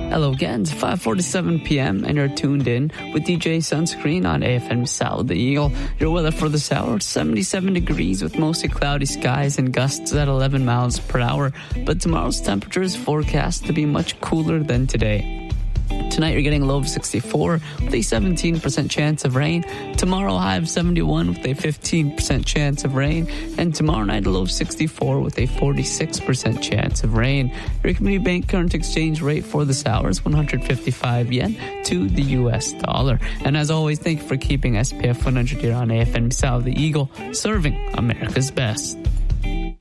Hello again, it's 5:47 p.m. and you're tuned in with DJ Sunscreen on AFM South the Eagle. Your weather for this hour, 77 degrees with mostly cloudy skies and gusts at 11 miles per hour. But tomorrow's temperature is forecast to be much cooler than today. Tonight you're getting a low of 64 with a 17% chance of rain. Tomorrow high of 71 with a 15% chance of rain. And tomorrow night a low of 64 with a 46% chance of rain. Your Community Bank current exchange rate for this hour is 155 yen to the US dollar. And as always, thank you for keeping SPF 100 here on AFM South the Eagle, serving America's best.